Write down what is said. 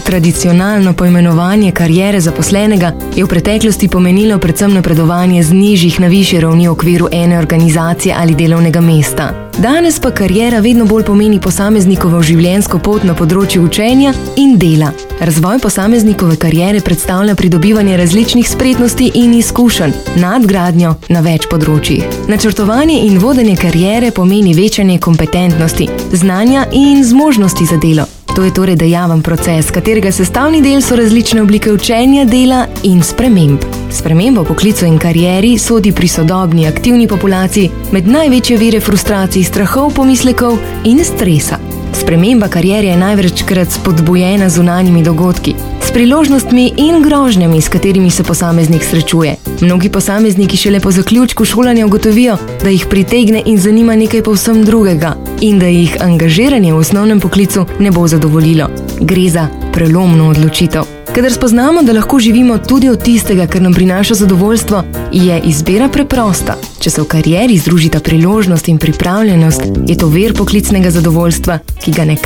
Tradicionalno poimenovanje kariere zaposlenega je v preteklosti pomenilo predvsem napredovanje z nižjih na višje ravni v okviru ene organizacije ali delovnega mesta. Danes pa kariera vedno bolj pomeni posameznikovo življenjsko pot na področju učenja in dela. Razvoj posameznikove kariere predstavlja pridobivanje različnih spretnosti in izkušenj, nadgradnjo na več področjih. Načrtovanje in vodenje kariere pomeni večanje kompetentnosti, znanja in zmožnosti za delo. To je torej dejaven proces, katerega sestavni del so različne oblike učenja, dela in sprememb. Sprememba v poklicu in karieri sodi pri sodobni aktivni populaciji med največje vire frustracij, strahov, pomislekov in stresa. Sprememba kariere je največkrat spodbujena z zunanjimi dogodki, s priložnostmi in grožnjami, s katerimi se posameznik srečuje. Mnogi posamezniki šele po zaključku šolanja ugotovijo, da jih pritegne in zanima nekaj povsem drugega in da jih angažiranje v osnovnem poklicu ne bo zadovoljilo. Gre za prelomno odločitev. Kadar spoznamo, da lahko živimo tudi od tistega, kar nam prinaša zadovoljstvo, je izbira preprosta. Če se v karieri združita priložnost in pripravljenost, je to vir poklicnega zadovoljstva, ki ga ne